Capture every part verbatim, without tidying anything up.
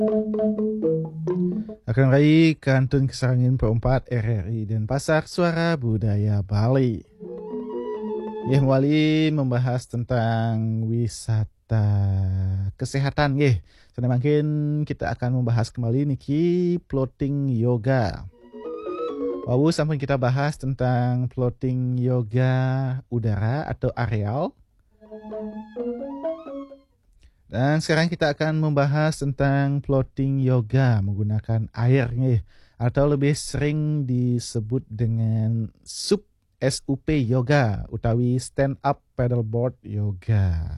Akan raih Kantun Kesarangin Perempat R R I dan Pasar Suara Budaya Bali. Nggih, Wali membahas tentang wisata kesehatan nggih. Sana makin kita akan membahas kembali niki floating yoga. Wawu sampai kita bahas tentang floating yoga udara atau areal. Dan sekarang kita akan membahas tentang floating yoga menggunakan air nih, atau lebih sering disebut dengan S U P S U P yoga utawi stand up paddleboard yoga.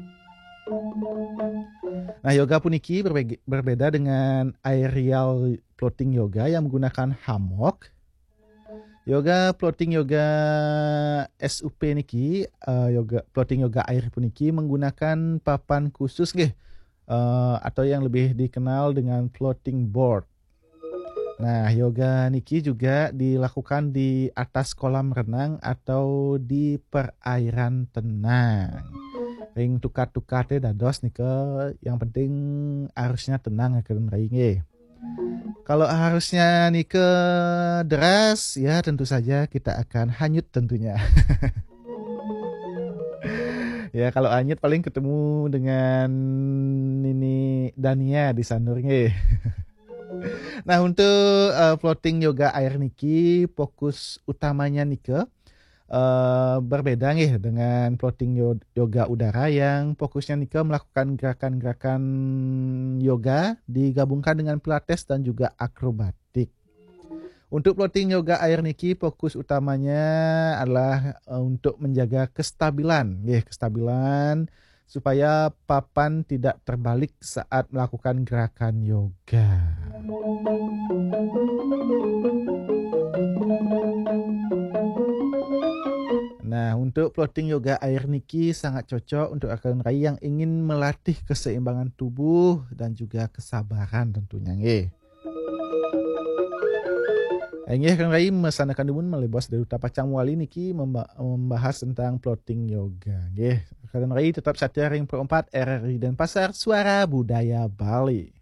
Nah, yoga puniki berbe- berbeda dengan aerial floating yoga yang menggunakan hammock. Yoga floating yoga S U P niki, uh, yoga floating yoga air puniki menggunakan papan khusus nggih, uh, atau yang lebih dikenal dengan floating board. Nah, yoga niki juga dilakukan di atas kolam renang atau di perairan tenang. Ring tukar-tukar teh dados nika, yang penting harusnya tenang akan ring nggih. Kalau harusnya Nike deras, ya tentu saja kita akan hanyut tentunya. Ya, kalau hanyut paling ketemu dengan ini Dania di Sanurnya. Nah, untuk uh, floating yoga air niki, fokus utamanya Nike Uh, berbeda nih dengan floating yoga udara yang fokusnya Nika melakukan gerakan-gerakan yoga digabungkan dengan pilates dan juga akrobatik. Untuk floating yoga air niki fokus utamanya adalah uh, untuk menjaga kestabilan, ya kestabilan supaya papan tidak terbalik saat melakukan gerakan yoga. Nah, untuk floating yoga air niki sangat cocok untuk akan rai yang ingin melatih keseimbangan tubuh dan juga kesabaran tentunya nggih. Nggih kan rai mesanakan dumun melebos dari Duta Pacang Wali niki membahas tentang floating yoga nggih. Kan rai tetap setia ring perempat R R I dan Pasar Suara Budaya Bali.